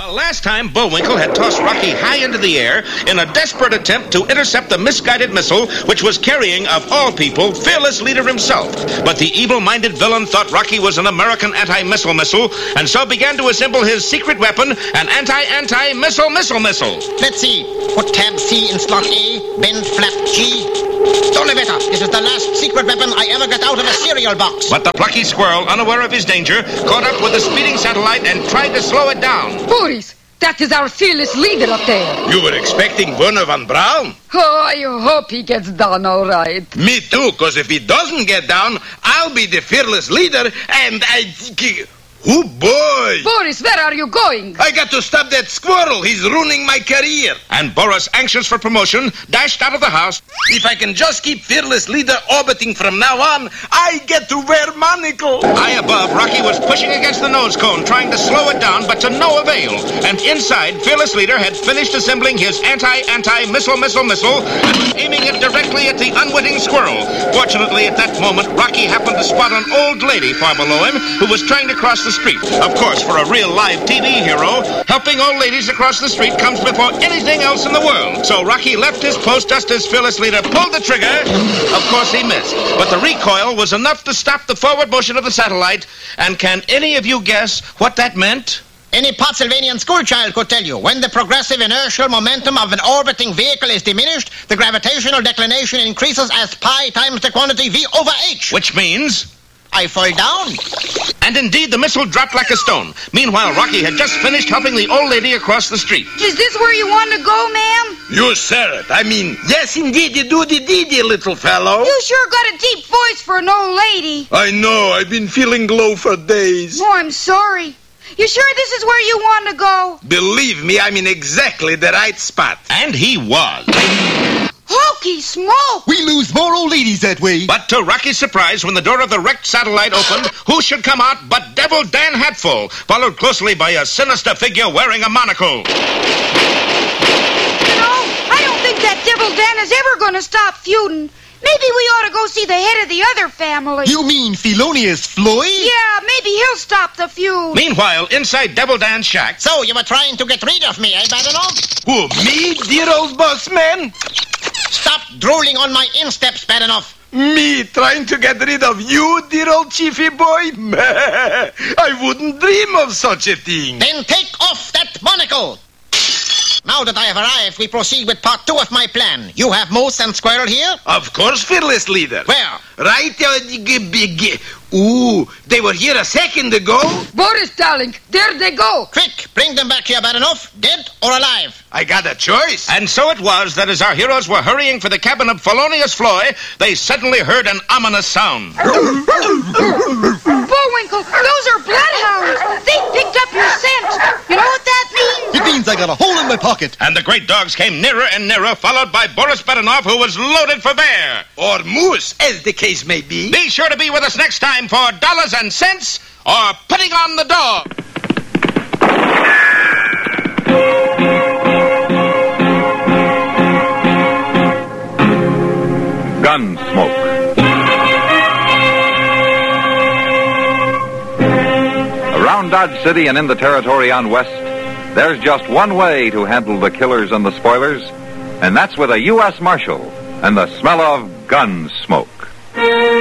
Well, last time, Bullwinkle had tossed Rocky high into the air in a desperate attempt to intercept the misguided missile which was carrying, of all people, fearless leader himself. But the evil-minded villain thought Rocky was an American anti-missile missile, and so began to assemble his secret weapon, an anti-missile missile. Let's see. Put tab C in slot A, bend flap G. Donnerwetter, this is the last secret weapon I ever got out of a cereal box. But the plucky squirrel, unaware of his danger, caught up with the speeding satellite and tried to slow it down. Boris, that is our fearless leader up there. You were expecting Werner von Braun? Oh, I hope he gets down all right. Me too, because if he doesn't get down, I'll be the fearless leader, and Oh, boy! Boris, where are you going? I got to stop that squirrel. He's ruining my career. And Boris, anxious for promotion, dashed out of the house. If I can just keep fearless leader orbiting from now on, I get to wear monocle. High above, Rocky was pushing against the nose cone, trying to slow it down, but to no avail. And inside, fearless leader had finished assembling his anti-missile and was aiming it directly at the unwitting squirrel. Fortunately, at that moment, Rocky happened to spot an old lady far below him who was trying to cross the street. Of course, for a real live TV hero, helping old ladies across the street comes before anything else in the world. So Rocky left his post just as fearless leader pulled the trigger. Of course, he missed. But the recoil was enough to stop the forward motion of the satellite. And can any of you guess what that meant? Any Pottsylvanian schoolchild could tell you, when the progressive inertial momentum of an orbiting vehicle is diminished, the gravitational declination increases as pi times the quantity v over h. Which means I fall down. And indeed, the missile dropped like a stone. Meanwhile, Rocky had just finished helping the old lady across the street. Is this where you want to go, ma'am? You said it. I mean, yes, indeed, you do the deedy, little fellow. You sure got a deep voice for an old lady. I know. I've been feeling low for days. Oh, I'm sorry. You sure this is where you want to go? Believe me, I'm in exactly the right spot. And he was. Hokey smoke! We lose more old ladies that way. But to Rocky's surprise, when the door of the wrecked satellite opened, who should come out but Devil Dan Hatfull, followed closely by a sinister figure wearing a monocle. You know, I don't think that Devil Dan is ever going to stop feuding. Maybe we ought to go see the head of the other family. You mean Felonious Floyd? Yeah, maybe he'll stop the feud. Meanwhile, inside Devil Dan's shack... So, you were trying to get rid of me, eh, Badenoff? Who, me, dear old boss man? Stop drooling on my insteps, Badenoff. Me trying to get rid of you, dear old chiefy boy? I wouldn't dream of such a thing. Then take off that monocle. Now that I have arrived, we proceed with part 2 of my plan. You have Moose and Squirrel here? Of course, fearless leader. Where? Right, ooh, they were here a second ago. Boris, darling, there they go. Quick, bring them back here, Badenoff, dead or alive. I got a choice. And so it was that as our heroes were hurrying for the cabin of Felonious Floyd, they suddenly heard an ominous sound. Bullwinkle, those are bloodhounds. They picked up your scent. You know what that means? It means I got a hole in my pocket. And the great dogs came nearer and nearer, followed by Boris Badenoff, who was loaded for bear. Or moose, as the case may be. Be sure to be with us next time for Dollars and Cents or Putting on the Dog. Gunsmoke. Around Dodge City and in the territory on West, there's just one way to handle the killers and the spoilers, and that's with a U.S. Marshal and the smell of gun smoke.